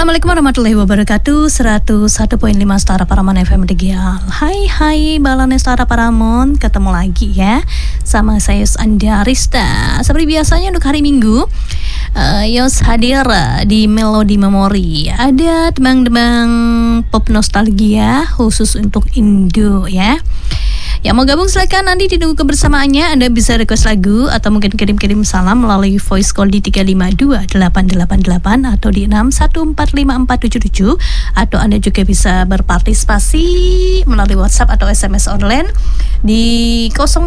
Assalamualaikum warahmatullahi wabarakatuh. 101.5 Setara Paramon FM Tegal. Hai Balane Setara Paramon, ketemu lagi ya sama saya Andarista. Seperti biasanya untuk hari Minggu Yos hadir di Melodi Memori. Ada tembang-tembang pop nostalgia khusus untuk Indo ya. Yang mau gabung silakan, nanti ditunggu kebersamaannya. Anda bisa request lagu atau mungkin kirim-kirim salam melalui voice call di 352-888 atau di 6145477, atau Anda juga bisa berpartisipasi melalui WhatsApp atau SMS online di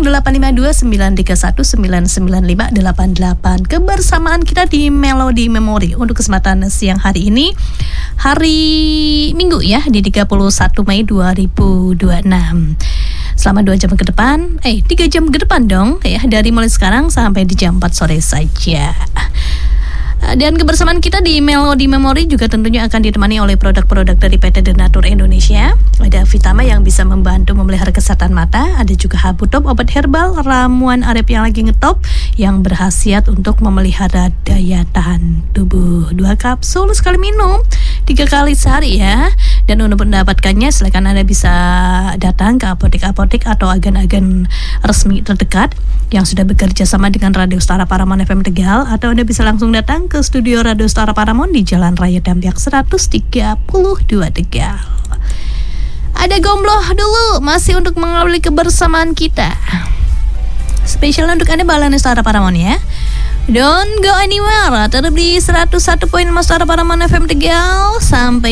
0852-931-99588. Kebersamaan kita di Melodi Memori untuk kesempatan siang hari ini, hari Minggu ya, di 31 Mei 2026. Selama 2 jam ke depan 3 jam ke depan dong ya, dari mulai sekarang sampai di jam 4 sore saja. Dan kebersamaan kita di Melodi Memori juga tentunya akan ditemani oleh produk-produk dari PT Denatur Indonesia. Ada Vitama yang bisa membantu memelihara kesehatan mata. Ada juga Habutop, obat herbal, ramuan Arep yang lagi ngetop, yang berkhasiat untuk memelihara daya tahan tubuh. 2 kapsul sekali minum 3 kali sehari ya. Dan untuk mendapatkannya silakan Anda bisa datang ke apotek-apotek atau agen-agen resmi terdekat yang sudah bekerja sama dengan Radio Setara Paramon FM Tegal, atau Anda bisa langsung datang ke studio Radio Setara Paramon di Jalan Raya Dampiak 132 Tegal. Ada Gombloh dulu masih untuk mengawali kebersamaan kita. Spesial untuk Anda Balane Setara Paramon ya. Don't go anywhere, tetap di 101.5 Setara Paramon FM Tegal sampai